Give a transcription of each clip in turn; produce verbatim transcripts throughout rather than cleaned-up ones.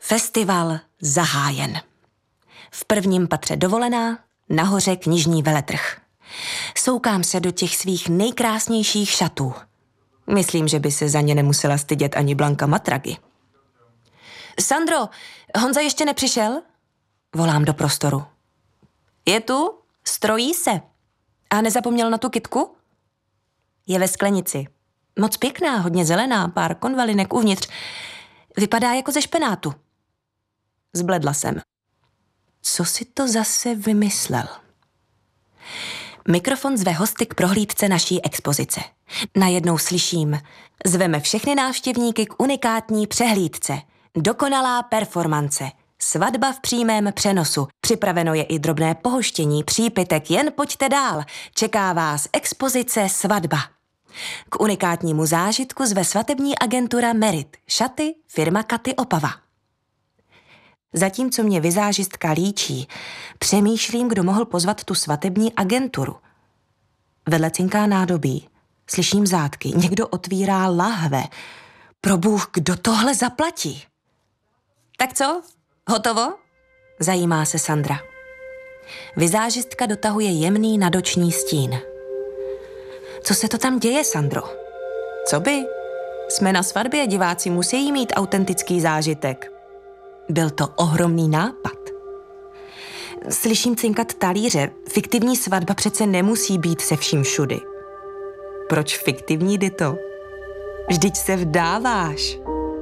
Festival zahájen. V prvním patře dovolená, nahoře knižní veletrh. Soukám se do těch svých nejkrásnějších šatů. Myslím, že by se za ně nemusela stydět ani Blanka Matragi. Sandro, Honza ještě nepřišel? Volám do prostoru. Je tu? Strojí se. A nezapomněl na tu kytku? Je ve sklenici. Moc pěkná, hodně zelená, pár konvalinek uvnitř. Vypadá jako ze špenátu. Zbledla jsem. Co si to zase vymyslel? Mikrofon zve hosty k prohlídce naší expozice. Najednou slyším, zveme všechny návštěvníky k unikátní přehlídce. Dokonalá performance. Svatba v přímém přenosu. Připraveno je i drobné pohoštění, přípitek, jen pojďte dál. Čeká vás expozice Svatba. K unikátnímu zážitku zve svatební agentura Merit. Šaty, firma Katy Opava. Zatímco mě vizážistka líčí, přemýšlím, kdo mohl pozvat tu svatební agenturu. Vedle cinká nádobí. Slyším zátky. Někdo otvírá lahve. Probůh, kdo tohle zaplatí? Tak co? Hotovo? Zajímá se Sandra. Vizážistka dotahuje jemný nadoční stín. Co se to tam děje, Sandro? Co by? Jsme na svatbě, diváci musí mít autentický zážitek. Byl to ohromný nápad. Slyším cinkat talíře. Fiktivní svatba přece nemusí být se vším všudy. Proč fiktivní, Dito? Vždyť se vdáváš.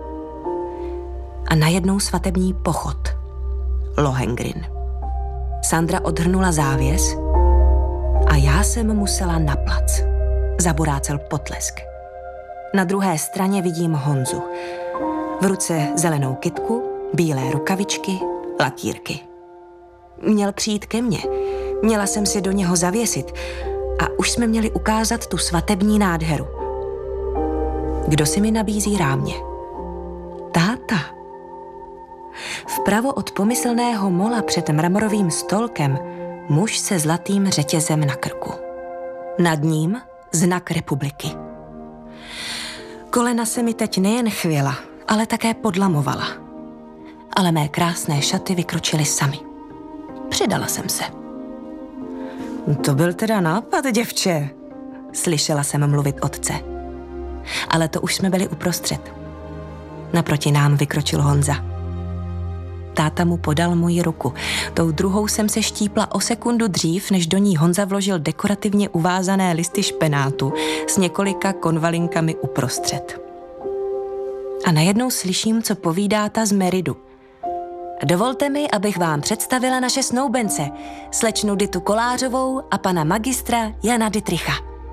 A najednou svatební pochod. Lohengrin. Sandra odhrnula závěs a já jsem musela na plac. Zaburácel potlesk. Na druhé straně vidím Honzu. V ruce zelenou kytku, bílé rukavičky, lakírky. Měl přijít ke mně. Měla jsem si do něho zavěsit a už jsme měli ukázat tu svatební nádheru. Kdo si mi nabízí rámě? Táta. Vpravo od pomyslného mola před mramorovým stolkem muž se zlatým řetězem na krku. Nad ním znak republiky. Kolena se mi teď nejen chvěla, ale také podlamovala. Ale mé krásné šaty vykročily sami. Přidala jsem se. To byl teda nápad, děvče, slyšela jsem mluvit otce. Ale to už jsme byli uprostřed. Naproti nám vykročil Honza. Táta mu podal moji ruku. Tou druhou jsem se štípla o sekundu dřív, než do ní Honza vložil dekorativně uvázané listy špenátu s několika konvalinkami uprostřed. A najednou slyším, co povídá ta z Meridu. Dovolte mi, abych vám představila naše snoubence, slečnu Ditu Kolářovou a pana magistra Jana Dittricha.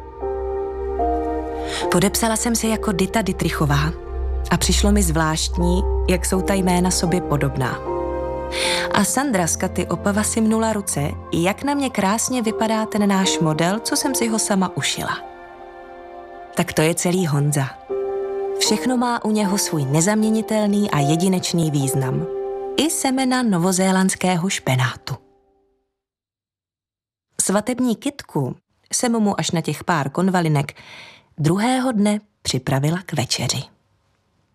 Podepsala jsem se jako Dita Dittrichová a přišlo mi zvláštní, jak jsou ta jména sobě podobná. A Sandra z Katy Opava si mnula ruce, jak na mě krásně vypadá ten náš model, co jsem si ho sama ušila. Tak to je celý Honza. Všechno má u něho svůj nezaměnitelný a jedinečný význam. I semena novozélandského špenátu. Svatební kytku jsem mu až na těch pár konvalinek druhého dne připravila k večeři.